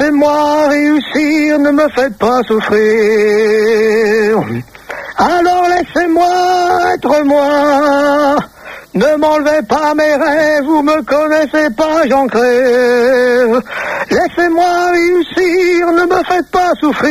laissez-moi réussir, ne me faites pas souffrir. Alors laissez-moi être moi. Ne m'enlevez pas mes rêves, vous me connaissez pas, j'en crève. Laissez-moi réussir, ne me faites pas souffrir.